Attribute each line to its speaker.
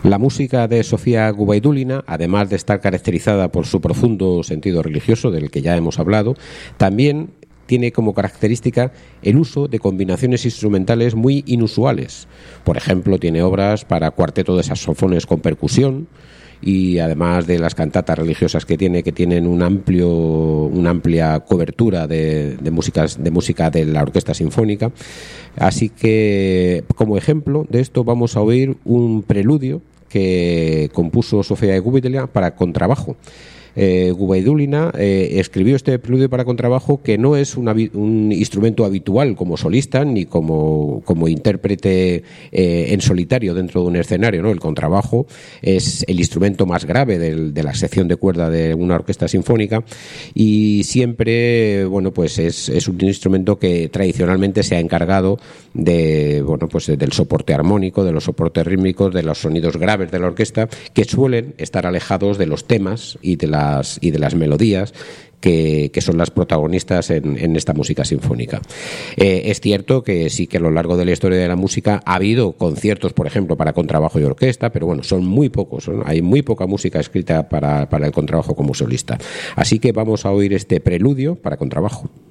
Speaker 1: La música de Sofía Gubaidulina, además de estar caracterizada por su profundo sentido religioso, del que ya hemos hablado, también tiene como característica el uso de combinaciones instrumentales muy inusuales. Por ejemplo, tiene obras para cuarteto de saxofones con percusión, y además de las cantatas religiosas que tienen una amplia cobertura de música de la orquesta sinfónica. Así que, como ejemplo de esto, vamos a oír un preludio que compuso Sofía Gubaidulina para contrabajo. Gubaidulina escribió este preludio para contrabajo, que no es un instrumento habitual como solista ni como intérprete en solitario dentro de un escenario, ¿no? El contrabajo es el instrumento más grave de la sección de cuerda de una orquesta sinfónica, y siempre, bueno, pues es un instrumento que tradicionalmente se ha encargado de, bueno, pues del soporte armónico, de los soportes rítmicos, de los sonidos graves de la orquesta, que suelen estar alejados de los temas y de las melodías que son las protagonistas en esta música sinfónica. Es cierto que sí, que a lo largo de la historia de la música ha habido conciertos, por ejemplo, para contrabajo y orquesta, pero bueno, son muy pocos, ¿no? Hay muy poca música escrita para el contrabajo como solista. Así que vamos a oír este preludio para contrabajo.